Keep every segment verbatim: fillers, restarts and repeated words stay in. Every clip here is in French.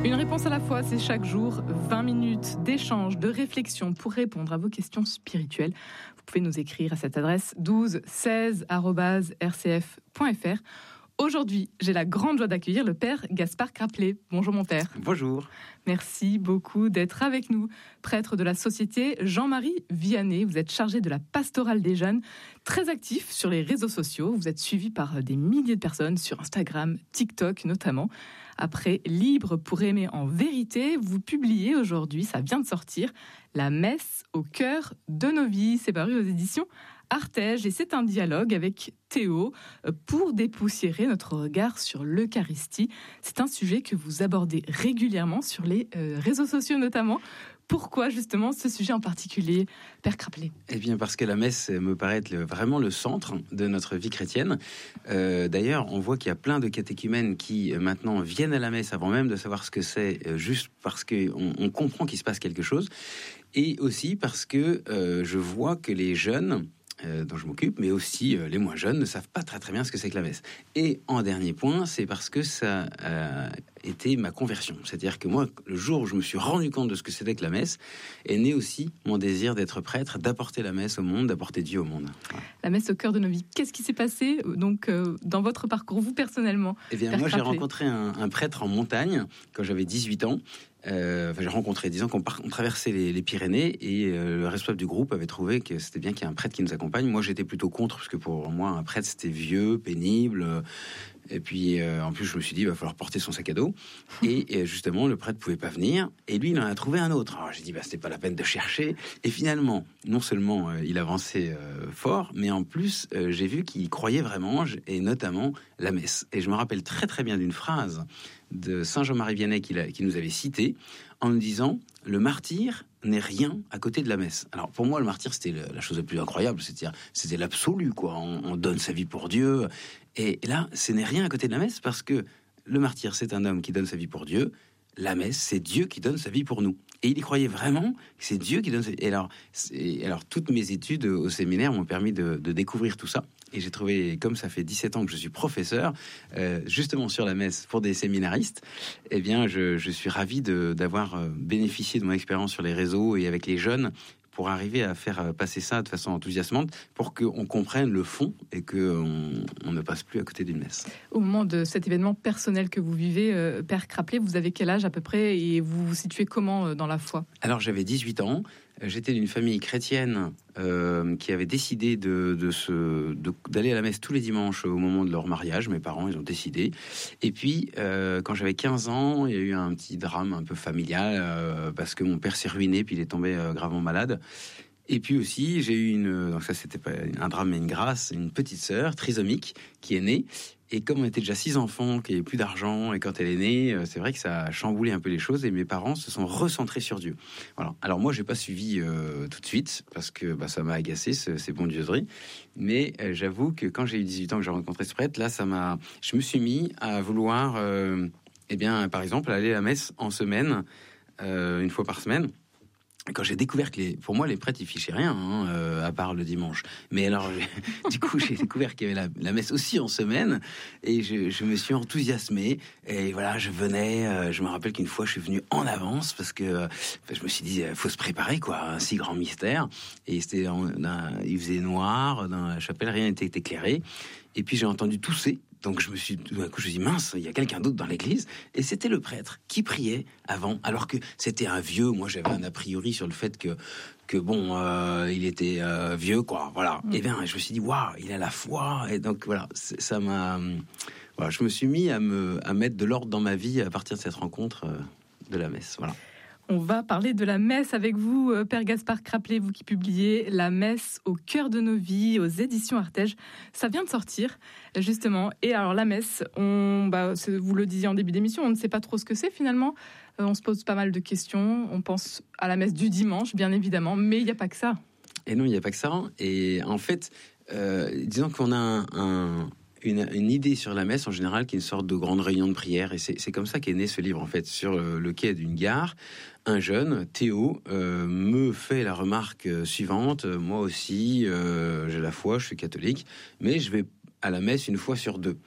Une réponse à la fois, c'est chaque jour vingt minutes d'échange, de réflexion pour répondre à vos questions spirituelles. Vous pouvez nous écrire à cette adresse douze seize arobase r c f point f r. Aujourd'hui, j'ai la grande joie d'accueillir le père Gaspard Craplet. Bonjour mon père. Bonjour. Merci beaucoup d'être avec nous. Prêtre de la Société Jean-Marie Vianney, vous êtes chargé de la pastorale des jeunes, très actif sur les réseaux sociaux. Vous êtes suivi par des milliers de personnes sur Instagram, TikTok notamment. Après Libre pour aimer en vérité, vous publiez aujourd'hui, ça vient de sortir, La messe au cœur de nos vies. C'est paru aux éditions Artege et c'est un dialogue avec Théo pour dépoussiérer notre regard sur l'Eucharistie. C'est un sujet que vous abordez régulièrement sur les euh, réseaux sociaux notamment. Pourquoi justement ce sujet en particulier, Père Craplet ? Eh bien parce que la messe me paraît être le, vraiment le centre de notre vie chrétienne. Euh, d'ailleurs, on voit qu'il y a plein de catéchumènes qui euh, maintenant viennent à la messe avant même de savoir ce que c'est, euh, juste parce qu'on on comprend qu'il se passe quelque chose. Et aussi parce que euh, je vois que les jeunes... Euh, dont je m'occupe, mais aussi euh, les moins jeunes ne savent pas très très bien ce que c'est que la messe. Et en dernier point, c'est parce que ça a été ma conversion. C'est-à-dire que moi, le jour où je me suis rendu compte de ce que c'était que la messe, est né aussi mon désir d'être prêtre, d'apporter la messe au monde, d'apporter Dieu au monde. Voilà. La messe au cœur de nos vies. Qu'est-ce qui s'est passé donc euh, dans votre parcours, vous personnellement ? Eh bien, moi, j'ai rencontré un, un prêtre en montagne quand j'avais dix-huit ans. Euh, enfin, j'ai rencontré, disons qu'on par, on traversait les, les Pyrénées et euh, le responsable du groupe avait trouvé que c'était bien qu'il y ait un prêtre qui nous accompagne. Moi, j'étais plutôt contre parce que pour moi, un prêtre c'était vieux, pénible. Euh, et puis, euh, en plus, je me suis dit, il va falloir porter son sac à dos. Et, et justement, le prêtre pouvait pas venir. Et lui, il en a trouvé un autre. Alors, j'ai dit, bah, c'était pas la peine de chercher. Et finalement, non seulement euh, il avançait euh, fort, mais en plus, euh, j'ai vu qu'il croyait vraiment, et notamment la messe. Et je me rappelle très très bien d'une phrase de Saint Jean-Marie Vianney qui, qui nous avait cité en nous disant « Le martyr n'est rien à côté de la messe ». Alors pour moi, le martyr, c'était le, la chose la plus incroyable, c'est-à-dire c'était l'absolu, quoi. On, on donne sa vie pour Dieu. Et là, ce n'est rien à côté de la messe parce que le martyr, c'est un homme qui donne sa vie pour Dieu. La messe, c'est Dieu qui donne sa vie pour nous. Et il y croyait vraiment que c'est Dieu qui donne sa vie. Et alors, et alors toutes mes études au séminaire m'ont permis de, de découvrir tout ça. Et j'ai trouvé, comme ça fait dix-sept ans que je suis professeur, euh, justement sur la messe pour des séminaristes, eh bien, je, je suis ravi de, d'avoir bénéficié de mon expérience sur les réseaux et avec les jeunes pour arriver à faire passer ça de façon enthousiasmante pour qu'on comprenne le fond et qu'on on ne passe plus à côté d'une messe. Au moment de cet événement personnel que vous vivez, euh, Père Craplet, vous avez quel âge à peu près et vous vous situez comment euh, dans la foi ? Alors j'avais dix-huit ans, j'étais d'une famille chrétienne euh, qui avait décidé de, de se, de, d'aller à la messe tous les dimanches au moment de leur mariage. Mes parents, ils ont décidé. Et puis, euh, quand j'avais quinze ans, il y a eu un petit drame un peu familial euh, parce que mon père s'est ruiné puis il est tombé euh, gravement malade. Et puis aussi, j'ai eu une, donc ça c'était pas un drame mais une grâce, une petite sœur trisomique qui est née. Et comme on était déjà six enfants, qu'il n'y avait plus d'argent, et quand elle est née, c'est vrai que ça a chamboulé un peu les choses, et mes parents se sont recentrés sur Dieu. Voilà. Alors moi, j'ai pas suivi euh, tout de suite, parce que bah, ça m'a agacé, ce, ces bondieuseries. Mais euh, j'avoue que quand j'ai eu dix-huit ans, que j'ai rencontré ce prêtre, là, ça m'a, je me suis mis à vouloir, euh, eh bien, par exemple, aller à la messe en semaine, euh, une fois par semaine. Quand j'ai découvert que les, pour moi les prêtres ils fichaient rien hein, euh, à part le dimanche. Mais alors du coup j'ai découvert qu'il y avait la, la messe aussi en semaine et je, je me suis enthousiasmé et voilà je venais. Euh, je me rappelle qu'une fois je suis venu en avance parce que euh, je me suis dit faut se préparer quoi, un si grand mystère. Et c'était en, un, il faisait noir dans la chapelle, rien n'était éclairé. Et puis j'ai entendu tousser. Donc je me suis, tout d'un coup, je me suis dit, mince, il y a quelqu'un d'autre dans l'église. Et c'était le prêtre qui priait avant, alors que c'était un vieux. Moi, j'avais un a priori sur le fait que, que bon, euh, il était euh, vieux, quoi. Voilà. Mmh. Et bien, je me suis dit, waouh, il a la foi. Et donc, voilà, ça m'a... Voilà, je me suis mis à, me, à mettre de l'ordre dans ma vie à partir de cette rencontre euh, de la messe. Voilà. On va parler de la messe avec vous, Père Gaspard Craplet, vous qui publiez La messe au cœur de nos vies aux éditions Artege. Ça vient de sortir, justement. Et alors, la messe, on, bah, vous le disiez en début d'émission, on ne sait pas trop ce que c'est finalement. Euh, on se pose pas mal de questions. On pense à la messe du dimanche, bien évidemment, mais il n'y a pas que ça. Et non, il n'y a pas que ça. Et en fait, euh, disons qu'on a un... un... Une, une idée sur la messe en général qui est une sorte de grande réunion de prière et c'est, c'est comme ça qu'est né ce livre en fait. Sur le, le quai d'une gare, un jeune, Théo, euh, me fait la remarque suivante: moi aussi euh, j'ai la foi, je suis catholique, mais je vais à la messe une fois sur deux.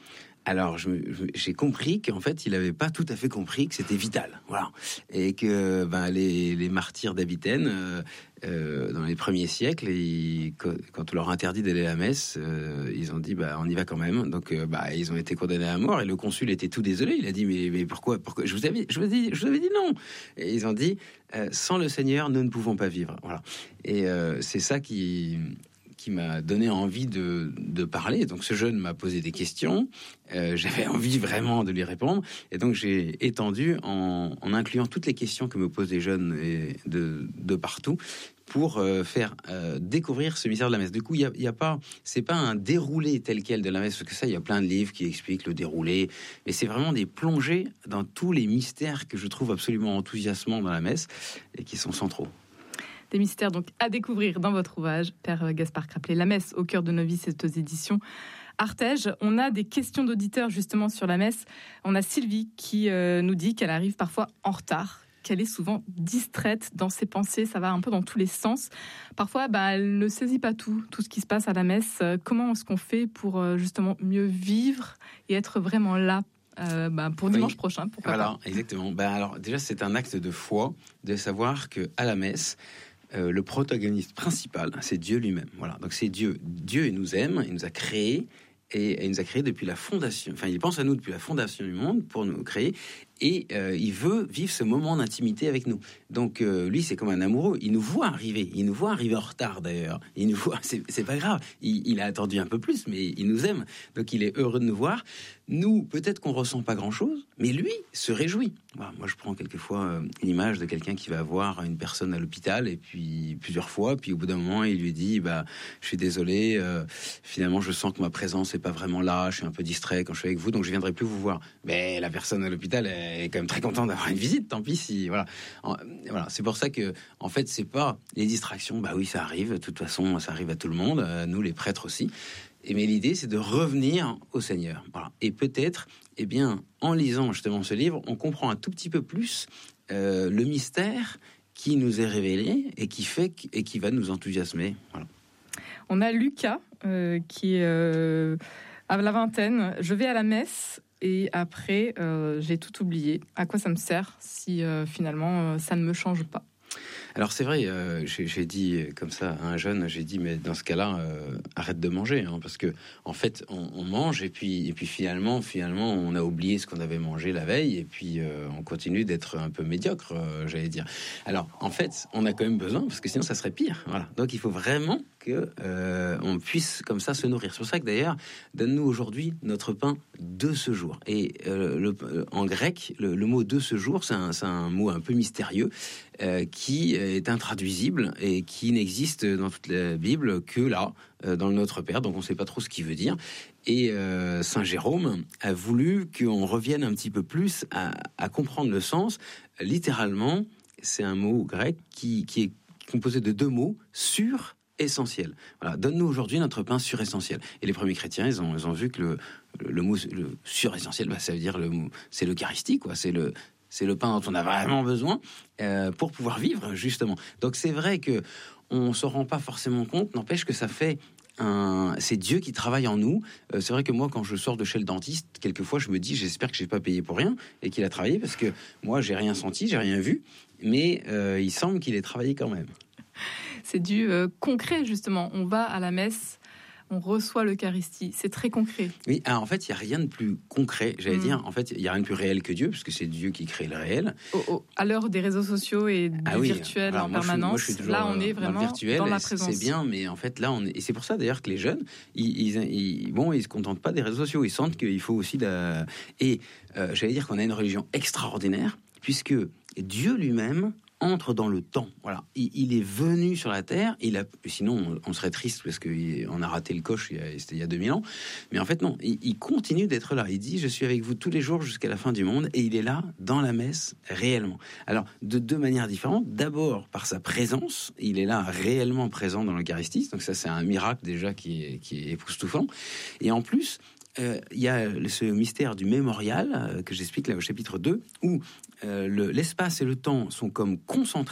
Alors, je, je, j'ai compris qu'en fait, il n'avait pas tout à fait compris que c'était vital, voilà, et que ben, les, les martyrs d'Avitenne, euh, euh, dans les premiers siècles, ils, quand on leur a interdit d'aller à la messe, euh, ils ont dit, bah, on y va quand même. Donc, euh, bah, ils ont été condamnés à mort. Et le consul était tout désolé. Il a dit, mais, mais pourquoi, pourquoi je vous avais, je vous avais dit, je vous avais dit non. Et ils ont dit, euh, sans le Seigneur, nous ne pouvons pas vivre. Voilà. Et euh, c'est ça qui qui m'a donné envie de, de parler. Donc ce jeune m'a posé des questions, euh, j'avais envie vraiment de lui répondre, et donc j'ai étendu en, en incluant toutes les questions que me posent les jeunes et de, de partout, pour euh, faire euh, découvrir ce mystère de la messe. Du coup, il y a, y a pas, c'est pas un déroulé tel quel de la messe, parce que ça, il y a plein de livres qui expliquent le déroulé, mais c'est vraiment des plongées dans tous les mystères que je trouve absolument enthousiasmants dans la messe et qui sont centraux. Des mystères donc à découvrir dans votre ouvrage, Père Gaspard Craplet, La messe au cœur de nos vies, c'est aux éditions Artege. On a des questions d'auditeurs justement sur la messe. On a Sylvie qui euh, nous dit qu'elle arrive parfois en retard, qu'elle est souvent distraite dans ses pensées, ça va un peu dans tous les sens. Parfois, bah, elle ne saisit pas tout, tout ce qui se passe à la messe. Comment est-ce qu'on fait pour euh, justement mieux vivre et être vraiment là Euh, bah, pour dimanche oui. prochain, pourquoi voilà, pas. Exactement. Ben alors déjà, c'est un acte de foi de savoir que à la messe, euh, le protagoniste principal, c'est Dieu lui-même. Voilà. Donc c'est Dieu. Dieu il nous aime, il nous a créés et, et il nous a créés depuis la fondation. Enfin, il pense à nous depuis la fondation du monde pour nous créer. Et euh, il veut vivre ce moment d'intimité avec nous. Donc euh, lui, c'est comme un amoureux. Il nous voit arriver. Il nous voit arriver en retard d'ailleurs. Il nous voit. C'est, c'est pas grave. Il, il a attendu un peu plus, mais il nous aime. Donc il est heureux de nous voir. Nous, peut-être qu'on ressent pas grand-chose, mais lui se réjouit. Voilà, moi, je prends quelquefois euh, l'image de quelqu'un qui va voir une personne à l'hôpital et puis plusieurs fois, puis au bout d'un moment, il lui dit, bah, je suis désolé. Euh, finalement, je sens que ma présence est pas vraiment là. Je suis un peu distrait quand je suis avec vous, donc je viendrai plus vous voir. Mais la personne à l'hôpital, elle est quand même très content d'avoir une visite, tant pis si voilà. En, voilà, c'est pour ça que en fait c'est pas les distractions, bah oui ça arrive, de toute façon ça arrive à tout le monde, euh, nous les prêtres aussi. Et mais l'idée c'est de revenir au Seigneur. Voilà. Et peut-être, eh bien, en lisant justement ce livre, on comprend un tout petit peu plus euh, le mystère qui nous est révélé et qui fait qu- et qui va nous enthousiasmer. Voilà. On a Lucas euh, qui euh, a la vingtaine. Je vais à la messe. Et après, euh, j'ai tout oublié. À quoi ça me sert si euh, finalement euh, ça ne me change pas ? Alors c'est vrai, euh, j'ai, j'ai dit comme ça à un jeune, j'ai dit mais dans ce cas-là, euh, arrête de manger, hein, parce que en fait on, on mange et puis et puis finalement finalement on a oublié ce qu'on avait mangé la veille et puis euh, on continue d'être un peu médiocre, euh, j'allais dire. Alors en fait on a quand même besoin parce que sinon ça serait pire. Voilà. Donc il faut vraiment que euh, on puisse comme ça se nourrir. C'est pour ça que d'ailleurs donne-nous aujourd'hui notre pain de ce jour. Et euh, le, en grec le, le mot de ce jour c'est un, c'est un mot un peu mystérieux. Euh, qui est intraduisible et qui n'existe dans toute la Bible que là, euh, dans le Notre Père, donc on ne sait pas trop ce qu'il veut dire. Et euh, Saint Jérôme a voulu qu'on revienne un petit peu plus à, à comprendre le sens. Littéralement, c'est un mot grec qui, qui est composé de deux mots, sur essentiel. Voilà, donne-nous aujourd'hui notre pain suressentiel. Et les premiers chrétiens, ils ont, ils ont vu que le, le, le mot le suressentiel, bah, ça veut dire le mot, c'est l'Eucharistie, quoi. C'est le C'est le pain dont on a vraiment besoin euh, pour pouvoir vivre, justement. Donc c'est vrai que on se rend pas forcément compte, n'empêche que ça fait un... c'est Dieu qui travaille en nous. Euh, c'est vrai que moi, quand je sors de chez le dentiste, quelquefois je me dis, j'espère que j'ai pas payé pour rien et qu'il a travaillé, parce que moi, j'ai rien senti, j'ai rien vu, mais euh, il semble qu'il ait travaillé quand même. C'est du euh, concret, justement. On va à la messe. On reçoit l'Eucharistie, c'est très concret. Oui, alors en fait, il n'y a rien de plus concret, j'allais mmh. dire. En fait, il n'y a rien de plus réel que Dieu, puisque c'est Dieu qui crée le réel. Oh, oh. À l'heure des réseaux sociaux et du ah oui, virtuel en permanence, je suis, moi, je suis là, on est vraiment dans, le virtuel, dans la présence. C'est bien, mais en fait, là, on est... Et c'est pour ça, d'ailleurs, que les jeunes, ils, ils, ils, bon, ils se contentent pas des réseaux sociaux. Ils sentent qu'il faut aussi... La... Et euh, j'allais dire qu'on a une religion extraordinaire, puisque Dieu lui-même entre dans le temps. Voilà, il, il est venu sur la terre. Il a, sinon, on, on serait triste parce qu'on a raté le coche. Il y a, c'était il y a deux mille ans. Mais en fait, non. Il, il continue d'être là. Il dit, je suis avec vous tous les jours jusqu'à la fin du monde. Et il est là dans la messe réellement. Alors, de deux manières différentes. D'abord, par sa présence, il est là réellement présent dans l'Eucharistie. Donc ça, c'est un miracle déjà qui est, qui est époustouflant. Et en plus, il euh, y a ce mystère du mémorial euh, que j'explique là au chapitre deux, où euh, le, l'espace et le temps sont comme concentrés,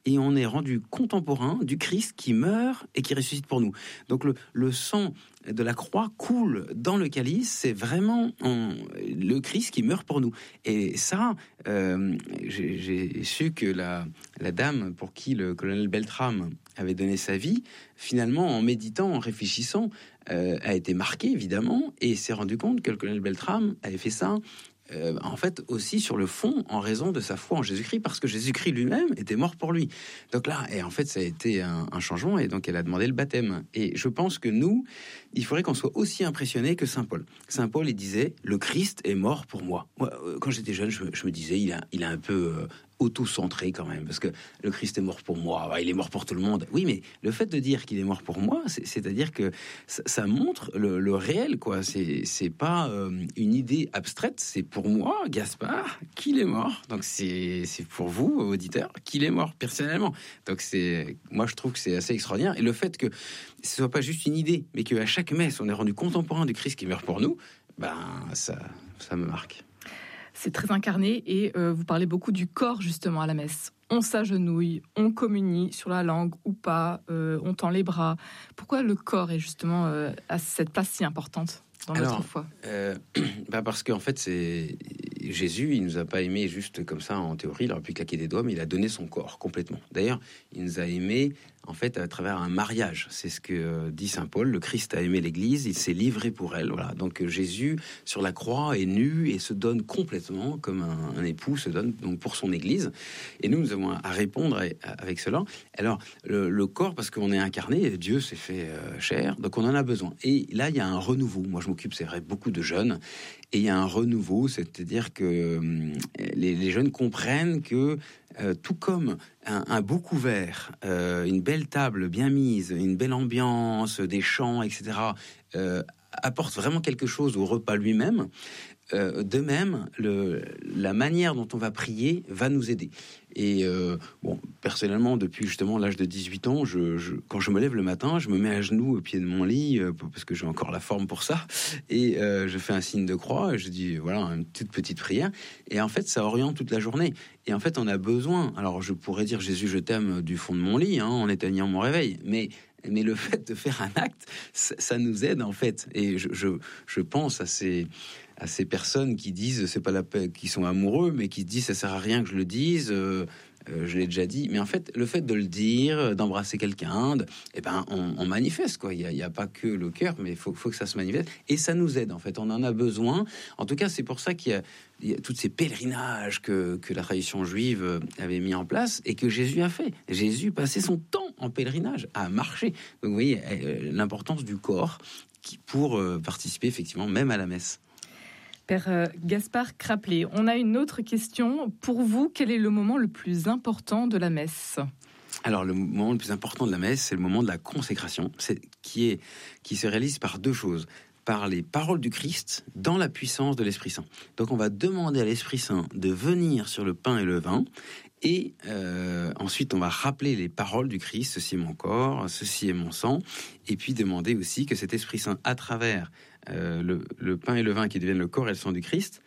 et on est rendu contemporain du Christ qui meurt et qui ressuscite pour nous. Donc le, le sang de la croix coule dans le calice, c'est vraiment on, le Christ qui meurt pour nous. Et ça, euh, j'ai, j'ai su que la, la dame pour qui le colonel Beltrame avait donné sa vie, finalement, en méditant, en réfléchissant, euh, a été marquée, évidemment, et s'est rendu compte que le colonel Beltrame avait fait ça Euh, en fait aussi sur le fond en raison de sa foi en Jésus-Christ, parce que Jésus-Christ lui-même était mort pour lui. Donc là, et en fait ça a été un, un changement, et donc elle a demandé le baptême. Et je pense que nous, il faudrait qu'on soit aussi impressionnés que Saint Paul. Saint Paul, il disait, le Christ est mort pour moi. Moi, quand j'étais jeune, je, je me disais, il a, il a un peu euh, auto-centré quand même, parce que le Christ est mort pour moi, il est mort pour tout le monde. Oui, mais le fait de dire qu'il est mort pour moi, c'est, c'est-à-dire que ça, ça montre le, le réel, quoi. C'est, c'est pas euh, une idée abstraite, c'est pour moi, Gaspard, qu'il est mort. Donc c'est, c'est pour vous, auditeurs, qu'il est mort personnellement. Donc c'est, moi je trouve que c'est assez extraordinaire. Et le fait que ce soit pas juste une idée, mais qu'à chaque messe, on est rendu contemporain du Christ qui meurt pour nous, ben ça, ça me marque. C'est très incarné, et euh, vous parlez beaucoup du corps justement à la messe. On s'agenouille, on communie sur la langue ou pas, euh, on tend les bras. Pourquoi le corps est justement euh, à cette place si importante dans notre Alors, foi? euh, bah parce qu'en fait, c'est Jésus, il nous a pas aimés juste comme ça en théorie, il aurait pu claquer des doigts, mais il a donné son corps complètement. D'ailleurs, il nous a aimés en fait à travers un mariage. C'est ce que dit saint Paul. Le Christ a aimé l'Église, il s'est livré pour elle. Voilà. Donc Jésus sur la croix est nu et se donne complètement comme un, un époux se donne donc pour son Église. Et nous, nous avons à répondre avec cela. Alors le, le corps, parce qu'on est incarné, Dieu s'est fait euh, chair, donc on en a besoin. Et là, il y a un renouveau. Moi, je m'occupe, c'est vrai, beaucoup de jeunes. Et il y a un renouveau, c'est-à-dire que euh, les, les jeunes comprennent que euh, tout comme un, un beau couvert, euh, une belle table bien mise, une belle ambiance, des chants, et cetera, euh, apporte vraiment quelque chose au repas lui-même, euh, de même, le, la manière dont on va prier va nous aider. Et euh, bon, personnellement, depuis justement l'âge de dix-huit ans, je, je, quand je me lève le matin, je me mets à genoux au pied de mon lit, euh, parce que j'ai encore la forme pour ça, et euh, je fais un signe de croix, et je dis, voilà, une toute petite prière, et en fait, ça oriente toute la journée. Et en fait, on a besoin, alors je pourrais dire, Jésus, je t'aime du fond de mon lit, hein, en éteignant mon réveil, mais... Mais le fait de faire un acte, ça, ça nous aide en fait. Et je, je, je pense à ces, à ces personnes qui disent, c'est pas la peine, qui sont amoureux, mais qui se disent, ça sert à rien que je le dise. Euh, euh, je l'ai déjà dit. Mais en fait, le fait de le dire, d'embrasser quelqu'un, de, eh ben, on, on manifeste quoi. Il y a, il y a pas que le cœur, mais il faut, faut que ça se manifeste. Et ça nous aide en fait. On en a besoin. En tout cas, c'est pour ça qu'il y a, il y a tous ces pèlerinages que, que la tradition juive avait mis en place et que Jésus a fait. Jésus passait son temps en pèlerinage, à marcher. Donc vous voyez euh, l'importance du corps qui, pour euh, participer effectivement même à la messe. Père euh, Gaspard Craplet, on a une autre question. Pour vous, quel est le moment le plus important de la messe ? Alors le moment le plus important de la messe, c'est le moment de la consécration, c'est, qui, est, qui se réalise par deux choses. Par les paroles du Christ dans la puissance de l'Esprit Saint. Donc on va demander à l'Esprit Saint de venir sur le pain et le vin, et euh, ensuite on va rappeler les paroles du Christ, ceci est mon corps, ceci est mon sang, et puis demander aussi que cet Esprit Saint, à travers euh, le, le pain et le vin qui deviennent le corps et le sang du Christ,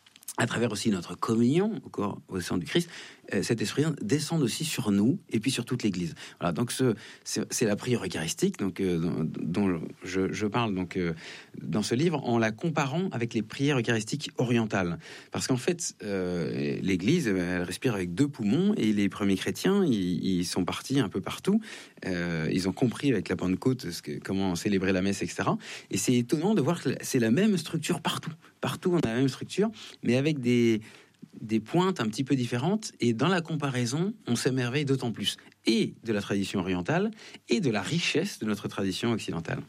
à travers aussi notre communion au corps, au sang du Christ, euh, cet esprit descend aussi sur nous et puis sur toute l'Église. Voilà, donc ce, c'est, c'est la prière eucharistique, donc euh, dont, dont je, je parle donc euh, dans ce livre en la comparant avec les prières eucharistiques orientales, parce qu'en fait euh, l'Église elle respire avec deux poumons et les premiers chrétiens ils, ils sont partis un peu partout, euh, ils ont compris avec la Pentecôte ce que, comment célébrer la messe, et cetera. Et c'est étonnant de voir que c'est la même structure partout. Partout on a la même structure, mais avec des des pointes un petit peu différentes, et dans la comparaison, on s'émerveille d'autant plus, et de la tradition orientale, et de la richesse de notre tradition occidentale.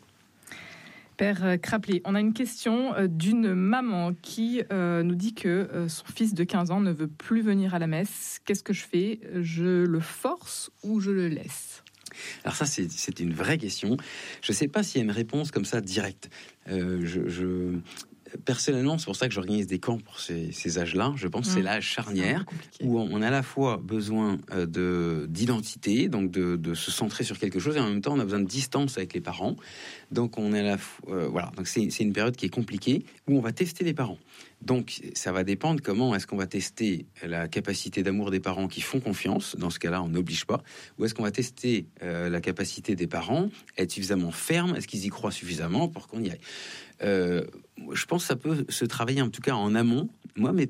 Père Craplet, on a une question d'une maman qui euh, nous dit que euh, son fils de quinze ans ne veut plus venir à la messe. Qu'est-ce que je fais ? Je le force ou je le laisse ? Alors ça, c'est, c'est une vraie question. Je ne sais pas s'il y a une réponse comme ça directe. Euh, je... je... Personnellement, c'est pour ça que j'organise des camps pour ces, ces âges-là. Je pense que mmh. c'est l'âge charnière où on a à la fois besoin de, d'identité, donc de, de se centrer sur quelque chose, et en même temps, on a besoin de distance avec les parents. Donc, on est à la fois, euh, voilà. Donc, c'est, c'est une période qui est compliquée où on va tester les parents. Donc, ça va dépendre comment est-ce qu'on va tester la capacité d'amour des parents qui font confiance. Dans ce cas-là, on n'oblige pas. Ou est-ce qu'on va tester euh, la capacité des parents à être suffisamment ferme? Est-ce qu'ils y croient suffisamment pour qu'on y aille? Euh, je pense que ça peut se travailler en tout cas en amont. Moi, mes